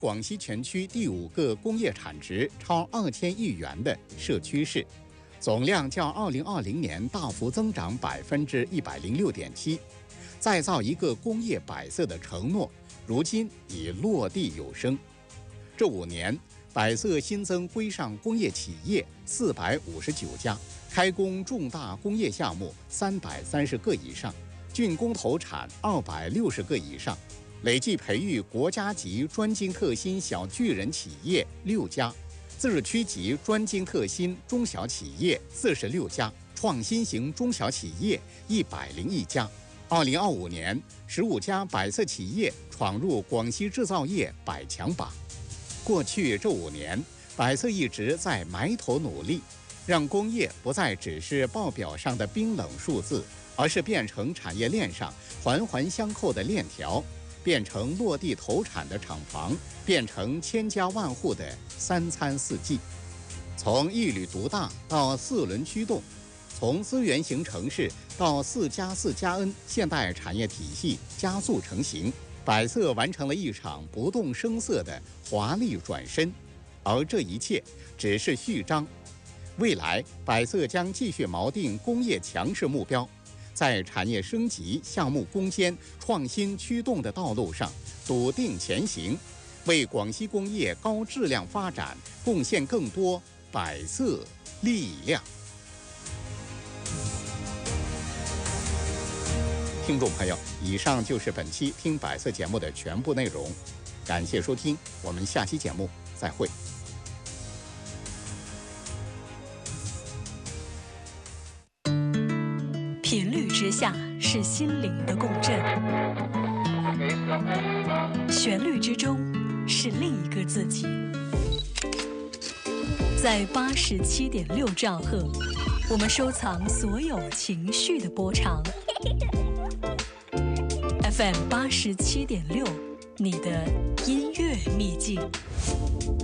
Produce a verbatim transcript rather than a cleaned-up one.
广西全区第五个工业产值超二千亿元的社区市，总量较二零二零年大幅增长百分之一百零六点七。再造一个工业百色的承诺，如今已落地有声。这五年，百色新增规上工业企业四百五十九家，开工重大工业项目三百三十个以上，竣工投产二百六十个以上，累计培育国家级专精特新小巨人企业六家，自治区级专精特新中小企业四十六家，创新型中小企业一百零一家。二零二五年，十五家百色企业闯入广西制造业百强榜。过去这五年，百色一直在埋头努力，让工业不再只是报表上的冰冷数字，而是变成产业链上环环相扣的链条，变成落地投产的厂房，变成千家万户的三餐四季。从一旅独大到四轮驱动，从资源型城市到四加四加 N 现代产业体系加速成型，百色完成了一场不动声色的华丽转身，而这一切只是序章。未来，百色将继续锚定工业强势目标，在产业升级、项目攻坚、创新驱动的道路上笃定前行，为广西工业高质量发展贡献更多百色力量。听众朋友，以上就是本期听百色节目的全部内容，感谢收听，我们下期节目再会。 频率之下是心灵的共振，旋律之中是另一个自己。在八十七点六兆赫，我们收藏所有情绪的波长。F M 八十七点六，你的音乐秘境。